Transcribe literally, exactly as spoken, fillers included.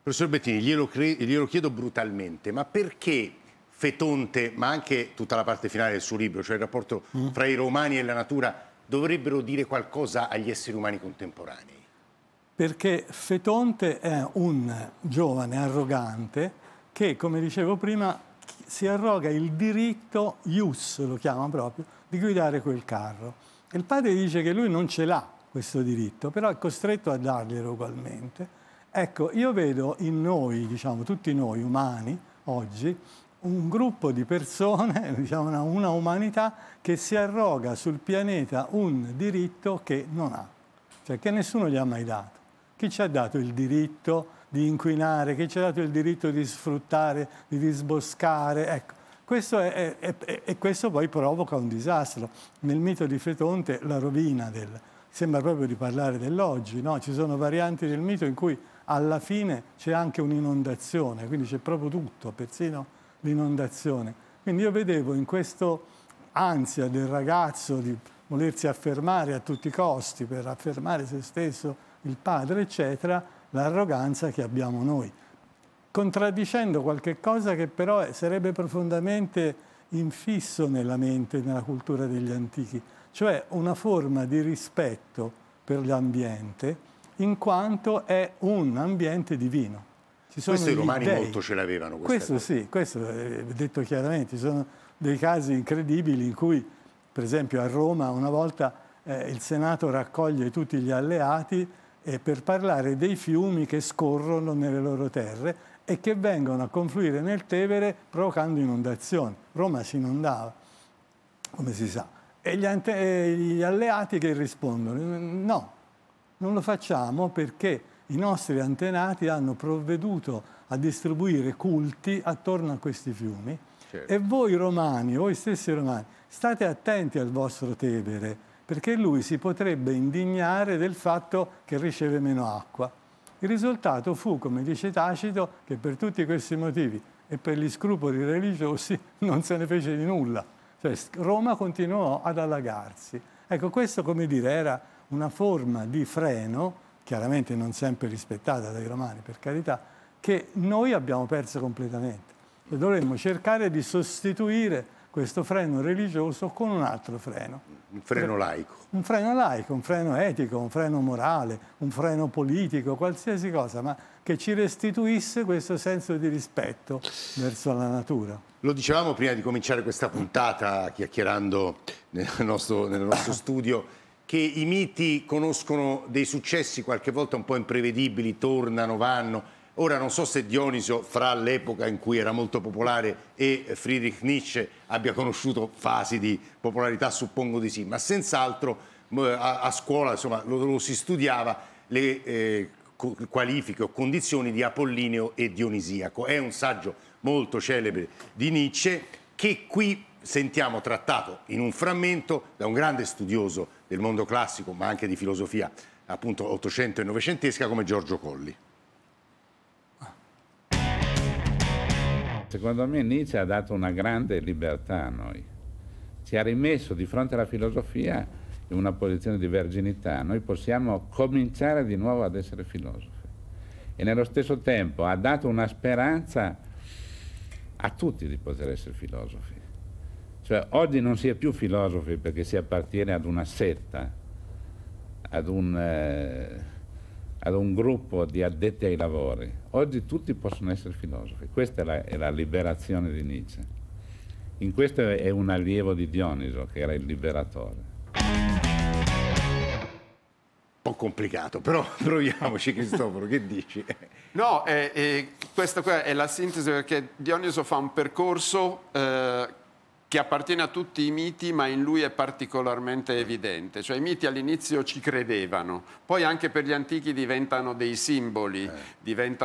Professor Bettini, glielo, cre- glielo chiedo brutalmente, ma perché Fetonte, ma anche tutta la parte finale del suo libro, cioè il rapporto mm. fra i romani e la natura, dovrebbero dire qualcosa agli esseri umani contemporanei? Perché Fetonte è un giovane arrogante che, come dicevo prima, si arroga il diritto, ius lo chiama proprio, di guidare quel carro. Il padre dice che lui non ce l'ha questo diritto, però è costretto a darglielo ugualmente. Ecco, io vedo in noi, diciamo, tutti noi umani, oggi, un gruppo di persone, diciamo una, una umanità, che si arroga sul pianeta un diritto che non ha, cioè che nessuno gli ha mai dato. Chi ci ha dato il diritto di inquinare? Chi ci ha dato il diritto di sfruttare, di disboscare? Ecco, questo è, è, è, e questo poi provoca un disastro. Nel mito di Fetonte la rovina del... Sembra proprio di parlare dell'oggi, no? Ci sono varianti del mito in cui alla fine c'è anche un'inondazione, quindi c'è proprio tutto, persino l'inondazione. Quindi io vedevo in questo ansia del ragazzo di volersi affermare a tutti i costi per affermare se stesso, il padre, eccetera, l'arroganza che abbiamo noi, contraddicendo qualche cosa che però sarebbe profondamente infisso nella mente, nella cultura degli antichi, cioè una forma di rispetto per l'ambiente in quanto è un ambiente divino. Ci sono questo i romani dei. Molto ce l'avevano. Questo cosa. Sì, questo è detto chiaramente. Ci sono dei casi incredibili in cui, per esempio a Roma, una volta eh, il Senato raccoglie tutti gli alleati eh, per parlare dei fiumi che scorrono nelle loro terre e che vengono a confluire nel Tevere provocando inondazioni. Roma si inondava, come si sa. E gli, ante- gli alleati che rispondono? No, non lo facciamo perché i nostri antenati hanno provveduto a distribuire culti attorno a questi fiumi. Certo. E voi romani, voi stessi romani, state attenti al vostro Tevere, perché lui si potrebbe indignare del fatto che riceve meno acqua. Il risultato fu, come dice Tacito, che per tutti questi motivi e per gli scrupoli religiosi non se ne fece di nulla. Cioè Roma continuò ad allagarsi. Ecco, questo, come dire, era una forma di freno, chiaramente non sempre rispettata dai romani, per carità, che noi abbiamo perso completamente. E dovremmo cercare di sostituire questo freno religioso con un altro freno. Un freno laico. Un freno laico, un freno etico, un freno morale, un freno politico, qualsiasi cosa, ma che ci restituisse questo senso di rispetto verso la natura. Lo dicevamo prima di cominciare questa puntata, chiacchierando nel nostro, nel nostro studio, che i miti conoscono dei successi qualche volta un po' imprevedibili, tornano, vanno. Ora non so se Dionisio, fra l'epoca in cui era molto popolare e Friedrich Nietzsche, abbia conosciuto fasi di popolarità, suppongo di sì, ma senz'altro a, a scuola insomma, lo, lo si studiava le eh, qualifiche o condizioni di Apollineo e Dionisiaco. È un saggio molto celebre di Nietzsche che qui sentiamo trattato in un frammento da un grande studioso del mondo classico, ma anche di filosofia appunto ottocento e novecentesca come Giorgio Colli. Secondo me Nietzsche ha dato una grande libertà a noi, ci ha rimesso di fronte alla filosofia in una posizione di verginità. Noi possiamo cominciare di nuovo ad essere filosofi e nello stesso tempo ha dato una speranza a tutti di poter essere filosofi. Cioè oggi non si è più filosofi perché si appartiene ad una setta, ad un... Eh, ad un gruppo di addetti ai lavori. Oggi tutti possono essere filosofi. Questa è la, è la liberazione di Nietzsche. In questo è un allievo di Dioniso, che era il liberatore. Un po' complicato, però proviamoci, Cristoforo, che dici? No, eh, eh, questa qua è la sintesi, perché Dioniso fa un percorso eh, che appartiene a tutti i miti, ma in lui è particolarmente evidente. Cioè i miti all'inizio ci credevano, poi anche per gli antichi diventano dei simboli, eh. diventano